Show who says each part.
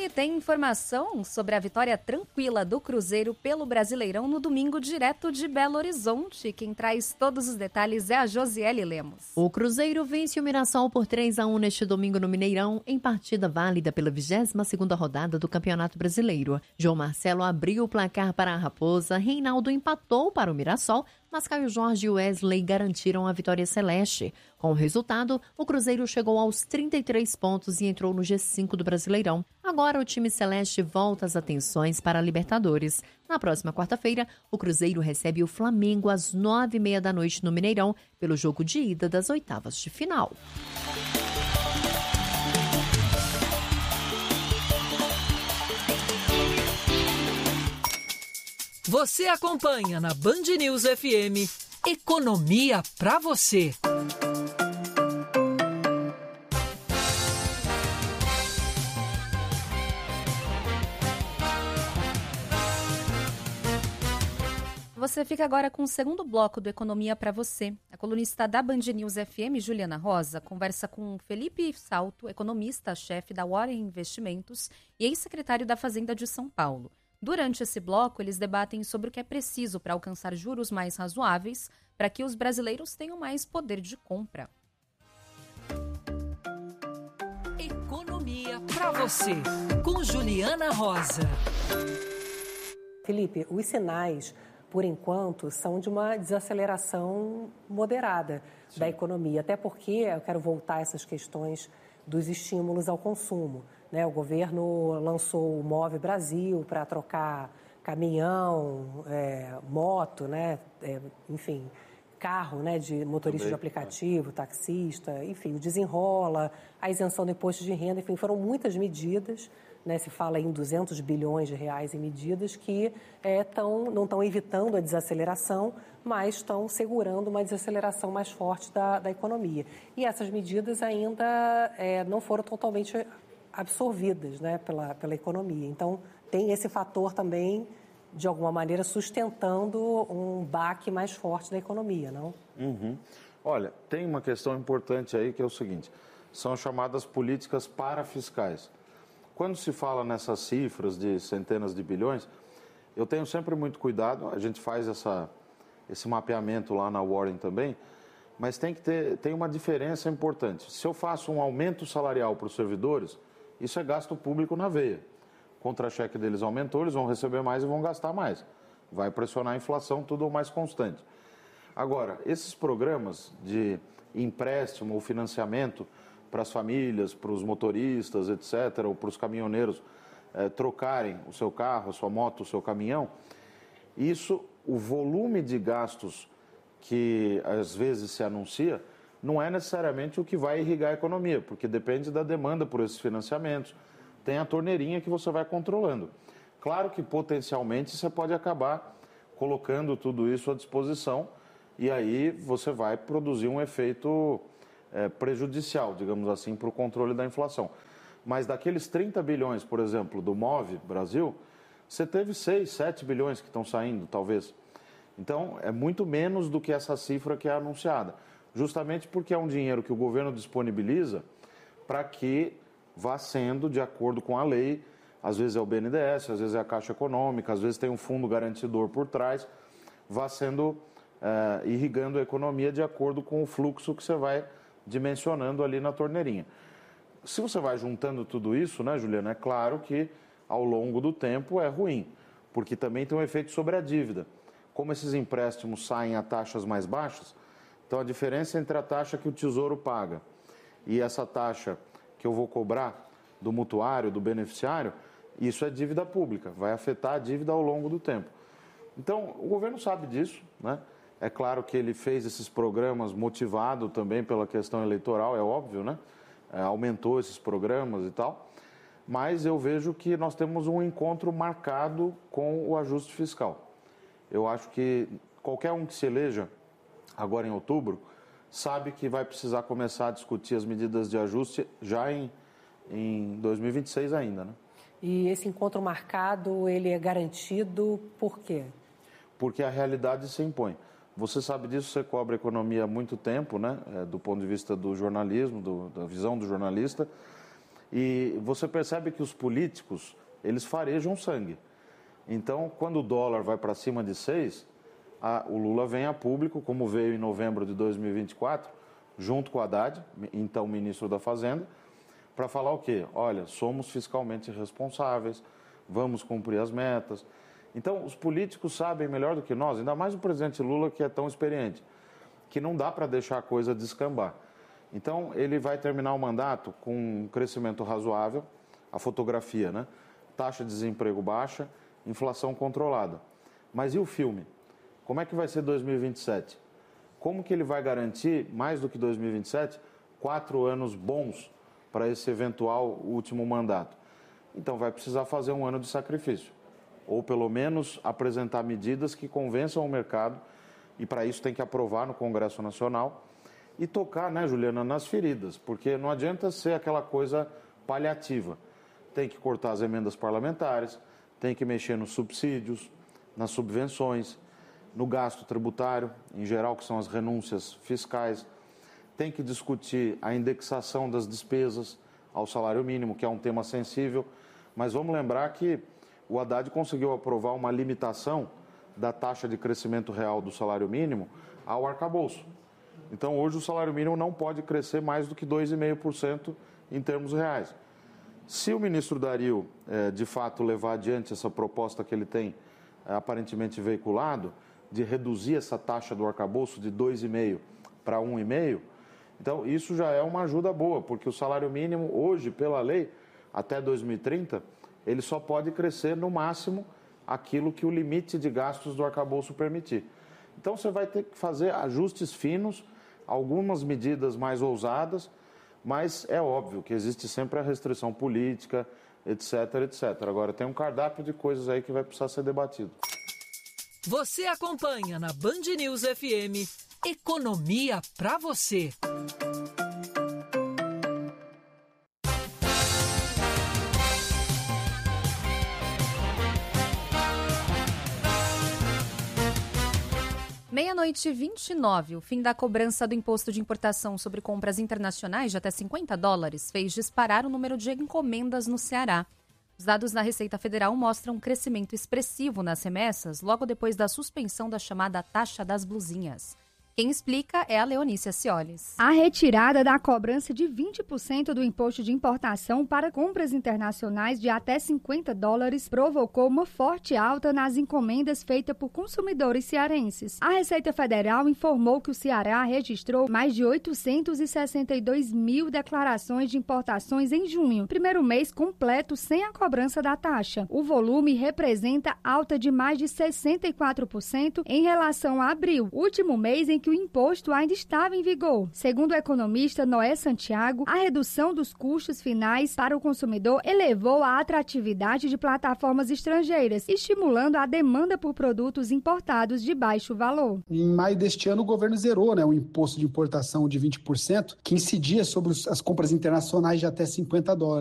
Speaker 1: E tem informação sobre a vitória tranquila do Cruzeiro pelo Brasileirão no domingo, direto de Belo Horizonte. Quem traz todos os detalhes é a Josiele Lemos.
Speaker 2: O Cruzeiro vence o Mirassol por 3-1 neste domingo no Mineirão, em partida válida pela 22ª rodada do Campeonato Brasileiro. João Marcelo abriu o placar para a Raposa, Reinaldo empatou para o Mirassol, mas Caio Jorge e Wesley garantiram a vitória celeste. Com o resultado, o Cruzeiro chegou aos 33 pontos e entrou no G5 do Brasileirão. Agora o time celeste volta as atenções para a Libertadores. Na próxima quarta-feira, o Cruzeiro recebe o Flamengo às 9h30 da noite no Mineirão, pelo jogo de ida das oitavas de final.
Speaker 3: Você acompanha na Band News FM Economia pra você.
Speaker 1: Você fica agora com o segundo bloco do Economia para você. A colunista da Band News FM, Juliana Rosa, conversa com Felipe Salto, economista-chefe da Warren Investimentos e ex-secretário da Fazenda de São Paulo. Durante esse bloco, eles debatem sobre o que é preciso para alcançar juros mais razoáveis para que os brasileiros tenham mais poder de compra.
Speaker 3: Economia para você, com Juliana Rosa.
Speaker 4: Felipe, os sinais, por enquanto, são de uma desaceleração moderada da economia, até porque eu quero voltar a essas questões dos estímulos ao consumo. O governo lançou o Move Brasil para trocar caminhão, moto, enfim, carro, de motorista de aplicativo, taxista, enfim, o Desenrola, a isenção do imposto de renda, enfim, foram muitas medidas, se fala em 200 bilhões de reais em medidas que não estão evitando a desaceleração, mas estão segurando uma desaceleração mais forte da economia. E essas medidas ainda não foram totalmente absorvidas pela economia. Então, tem esse fator também, de alguma maneira, sustentando um baque mais forte da economia, não?
Speaker 5: Uhum. Olha, tem uma questão importante aí que é o seguinte, são chamadas políticas parafiscais. Quando se fala nessas cifras de centenas de bilhões, eu tenho sempre muito cuidado, a gente faz esse mapeamento lá na Warren também, mas tem uma diferença importante. Se eu faço um aumento salarial para os servidores, isso é gasto público na veia. O contra-cheque deles aumentou, eles vão receber mais e vão gastar mais. Vai pressionar a inflação, tudo mais constante. Agora, esses programas de empréstimo ou financiamento para as famílias, para os motoristas, etc., ou para os caminhoneiros trocarem o seu carro, a sua moto, o seu caminhão, o volume de gastos que às vezes se anuncia, não é necessariamente o que vai irrigar a economia, porque depende da demanda por esses financiamentos. Tem a torneirinha que você vai controlando. Claro que potencialmente você pode acabar colocando tudo isso à disposição e aí você vai produzir um efeito prejudicial, digamos assim, para o controle da inflação. Mas daqueles 30 bilhões, por exemplo, do Move Brasil, você teve 6, 7 bilhões que estão saindo, talvez. Então, é muito menos do que essa cifra que é anunciada. Justamente porque é um dinheiro que o governo disponibiliza para que vá sendo de acordo com a lei, às vezes é o BNDES, às vezes é a Caixa Econômica, às vezes tem um fundo garantidor por trás, vá sendo irrigando a economia de acordo com o fluxo que você vai dimensionando ali na torneirinha. Se você vai juntando tudo isso, Juliana, é claro que ao longo do tempo é ruim, porque também tem um efeito sobre a dívida. Como esses empréstimos saem a taxas mais baixas, então a diferença entre a taxa que o Tesouro paga e essa taxa que eu vou cobrar do mutuário, do beneficiário, isso é dívida pública, vai afetar a dívida ao longo do tempo. Então, o governo sabe disso, É claro que ele fez esses programas motivado também pela questão eleitoral, é óbvio, Aumentou esses programas e tal, mas eu vejo que nós temos um encontro marcado com o ajuste fiscal. Eu acho que qualquer um que se eleja agora em outubro sabe que vai precisar começar a discutir as medidas de ajuste já em 2026 ainda,
Speaker 4: E esse encontro marcado, ele é garantido por quê?
Speaker 5: Porque a realidade se impõe. Você sabe disso, você cobre economia há muito tempo, do ponto de vista do jornalismo, da visão do jornalista. E você percebe que os políticos, eles farejam sangue. Então, quando o dólar vai para cima de 6, o Lula vem a público, como veio em novembro de 2024, junto com o Haddad, então ministro da Fazenda, para falar o quê? Olha, somos fiscalmente responsáveis, vamos cumprir as metas. Então, os políticos sabem melhor do que nós, ainda mais o presidente Lula, que é tão experiente, que não dá para deixar a coisa descambar. Então, ele vai terminar o mandato com um crescimento razoável, a fotografia, né? Taxa de desemprego baixa, inflação controlada. Mas e o filme? Como é que vai ser 2027? Como que ele vai garantir, mais do que 2027, 4 anos bons para esse eventual último mandato? Então, vai precisar fazer um ano de sacrifício. Ou, pelo menos, apresentar medidas que convençam o mercado, e para isso tem que aprovar no Congresso Nacional, e tocar, né, Juliana, nas feridas, porque não adianta ser aquela coisa paliativa. Tem que cortar as emendas parlamentares, tem que mexer nos subsídios, nas subvenções, no gasto tributário, em geral, que são as renúncias fiscais. Tem que discutir a indexação das despesas ao salário mínimo, que é um tema sensível. Mas vamos lembrar que o Haddad conseguiu aprovar uma limitação da taxa de crescimento real do salário mínimo ao arcabouço. Então, hoje o salário mínimo não pode crescer mais do que 2,5% em termos reais. Se o ministro Dario, de fato, levar adiante essa proposta que ele tem aparentemente veiculado, de reduzir essa taxa do arcabouço de 2,5% para 1,5%, então isso já é uma ajuda boa, porque o salário mínimo hoje, pela lei, até 2030, ele só pode crescer no máximo aquilo que o limite de gastos do arcabouço permitir. Então você vai ter que fazer ajustes finos, algumas medidas mais ousadas, mas é óbvio que existe sempre a restrição política, etc, etc. Agora tem um cardápio de coisas aí que vai precisar ser debatido.
Speaker 3: Você acompanha na Band News FM Economia para você.
Speaker 1: Meia-noite e 29, o fim da cobrança do imposto de importação sobre compras internacionais de até $50 fez disparar o número de encomendas no Ceará. Os dados da Receita Federal mostram um crescimento expressivo nas remessas logo depois da suspensão da chamada taxa das blusinhas. Quem explica é a Leonícia Ciolis.
Speaker 6: A retirada da cobrança de 20% do imposto de importação para compras internacionais de até $50 provocou uma forte alta nas encomendas feitas por consumidores cearenses. A Receita Federal informou que o Ceará registrou mais de 862 mil declarações de importações em junho, primeiro mês completo sem a cobrança da taxa. O volume representa alta de mais de 64% em relação a abril, último mês em que o imposto ainda estava em vigor. Segundo o economista Noé Santiago, a redução dos custos finais para o consumidor elevou a atratividade de plataformas estrangeiras, estimulando a demanda por produtos importados de baixo valor.
Speaker 7: Em maio deste ano, o governo zerou, o imposto de importação de 20%, que incidia sobre as compras internacionais de até $50.